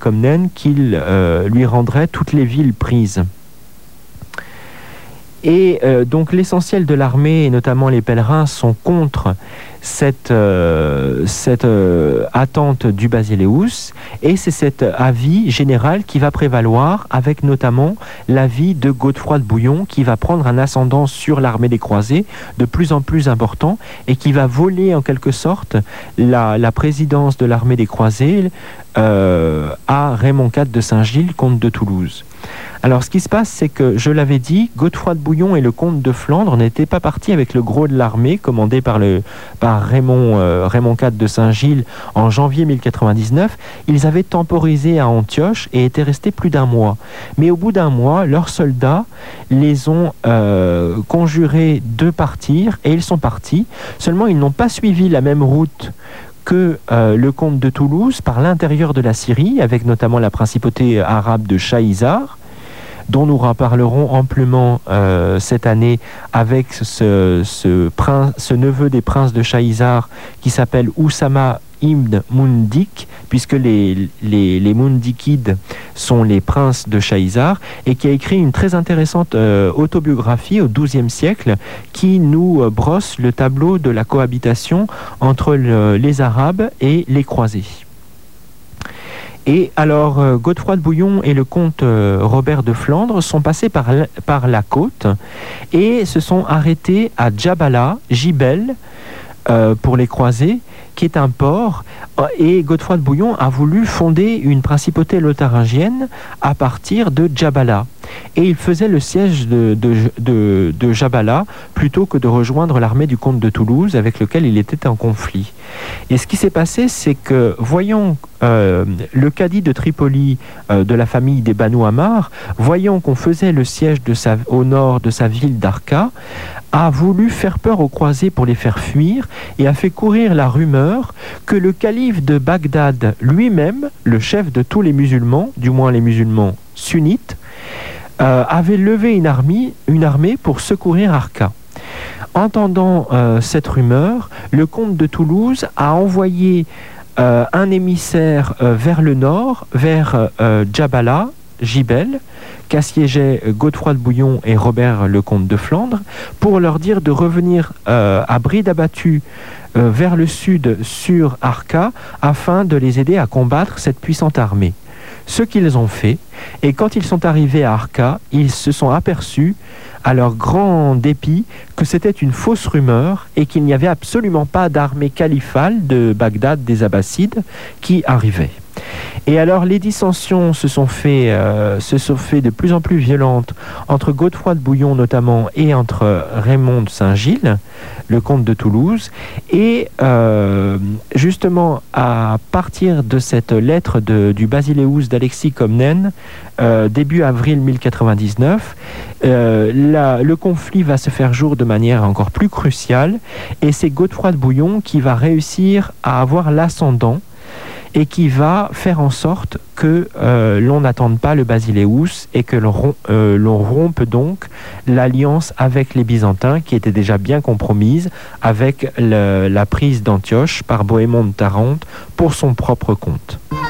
Comnène qu'il lui rendrait toutes les villes prises. Et donc l'essentiel de l'armée, et notamment les pèlerins, sont contre cette attente du Basileus, et c'est cet avis général qui va prévaloir, avec notamment l'avis de Godefroy de Bouillon, qui va prendre un ascendant sur l'armée des croisés de plus en plus important, et qui va voler en quelque sorte la présidence de l'armée des croisés à Raymond IV de Saint-Gilles, comte de Toulouse. Alors ce qui se passe, c'est que, je l'avais dit, Godefroy de Bouillon et le comte de Flandre n'étaient pas partis avec le gros de l'armée commandé par Raymond IV de Saint-Gilles en janvier 1099. Ils avaient temporisé à Antioche et étaient restés plus d'un mois. Mais au bout d'un mois, leurs soldats les ont conjurés de partir, et ils sont partis. Seulement, ils n'ont pas suivi la même route que le comte de Toulouse par l'intérieur de la Syrie, avec notamment la principauté arabe de Shaïzar, dont nous reparlerons amplement cette année avec ce neveu des princes de Shaïzar qui s'appelle Oussama ibn Mundik, puisque les Mundikides sont les princes de Shaïzar, et qui a écrit une très intéressante autobiographie au XIIe siècle qui nous brosse le tableau de la cohabitation entre les Arabes et les croisés. Et alors, Godefroy de Bouillon et le comte Robert de Flandre sont passés par la côte et se sont arrêtés à Djabala, Jibel, pour les croisés, qui est un port, et Godefroy de Bouillon a voulu fonder une principauté lotharingienne à partir de Djabala. Et il faisait le siège de Djabala plutôt que de rejoindre l'armée du comte de Toulouse avec lequel il était en conflit. Et ce qui s'est passé, c'est que, voyant le cadi de Tripoli de la famille des Banu Ammar, voyant qu'on faisait le siège au nord de sa ville d'Arka, a voulu faire peur aux croisés pour les faire fuir, et a fait courir la rumeur que le calife de Bagdad lui-même, le chef de tous les musulmans, du moins les musulmans sunnites, avait levé une armée pour secourir Arka. Entendant cette rumeur, le comte de Toulouse a envoyé un émissaire vers le nord, vers Djabala, Jibel, qu'assiégeaient Godefroy de Bouillon et Robert le comte de Flandre, pour leur dire de revenir à bride abattue vers le sud sur Arka, afin de les aider à combattre cette puissante armée. Ce qu'ils ont fait, et quand ils sont arrivés à Arka, ils se sont aperçus, à leur grand dépit, que c'était une fausse rumeur et qu'il n'y avait absolument pas d'armée califale de Bagdad des Abbassides qui arrivait. Et alors les dissensions se sont fait de plus en plus violentes entre Godefroy de Bouillon notamment et entre Raymond de Saint-Gilles, le comte de Toulouse, et justement à partir de cette lettre du Basileus d'Alexis Comnène, début avril 1099, le conflit va se faire jour de manière encore plus cruciale, et c'est Godefroy de Bouillon qui va réussir à avoir l'ascendant et qui va faire en sorte que l'on n'attende pas le Basileus et que l'on rompe donc l'alliance avec les Byzantins, qui était déjà bien compromise avec la prise d'Antioche par Bohémond de Tarente pour son propre compte.